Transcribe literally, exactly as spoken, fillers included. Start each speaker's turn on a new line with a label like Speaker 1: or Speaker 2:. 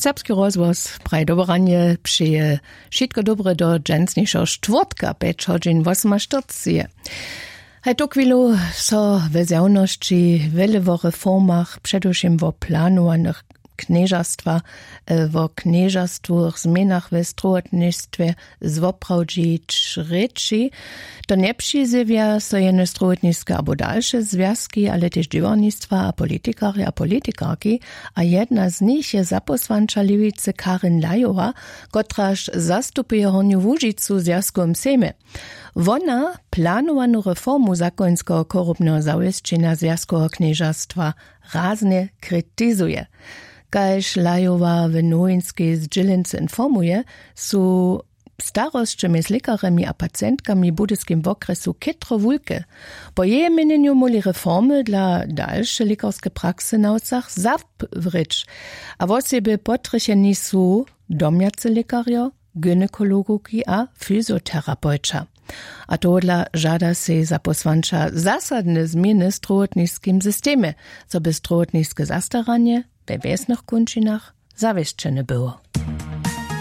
Speaker 1: Serbski rozvoz praj dobranje přeje všetko dobre do dženstnejšieho štvrtka, päť hodín osemnásť. Hej to chvíľu so ve zjavnosti veľa vo reformach, především vo plánovaných knieżastwa, wo knieżastwach zmienach we strojotnictwie zwoprawdzić rzeczy, to nie przyzywia so jene strojotnictwa albo dalsze związki, ale też dziewnictwa a politykary a politikarki, a jedna z nich je zaposłanča Lewicy Karin Lajowa, kotraż zastupuje Horniu Łužicu związkom Sejmy. Wona planowaną reformu zakońskiego korupnego zawieszczenia związkowego knieżastwa raznie krytyzuje. Kajż Lajowa w Nowinskiej z Džilince informuje, su starostczymi z lekarami a pacjentkami budyskim w okresu kitro wulke. Po jej mieniu moli reformy dla dalsze lekarskie praksy na ocach zawrycz, a w osobie potrysieni su domjacy lekario, gynekologuki a fizjoterapeuta. A to dla żada se zaposłanča zasadne zmiany w strojotnickim systemie, co by strojotnickie zastaranie we wiesnych kończynach zawieszczone było.